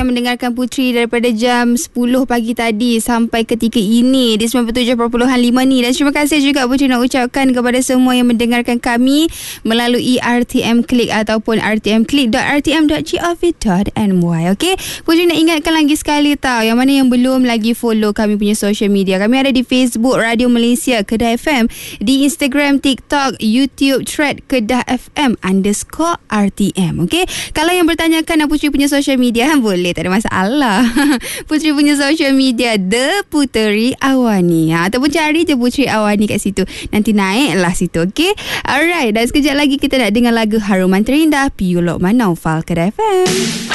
mendengarkan Puteri daripada jam 10 pagi tadi sampai ketika ini di 97.5 ni. Dan terima kasih juga Puteri nak ucapkan kepada semua yang mendengarkan kami melalui RTM Klik ataupun rtmklik.rtm.gov.my. Okey, Puteri nak ingatkan lagi sekali tau, yang mana yang belum lagi follow kami punya social media. Kami ada di Facebook Radio Malaysia Kedah FM, di Instagram, TikTok, YouTube, Thread Kedah FM _RTM. Okey, kalau yang bertanyakan Puteri punya social media, boleh, tak ada masalah. Puteri punya social media The Puteri Awani, ataupun cari je Puteri Awani kat situ, nanti naiklah situ. Okey, alright, dan sekejap lagi kita nak dengar lagu Haruman Terindah Piyu Lokman Naufal Kedah FM.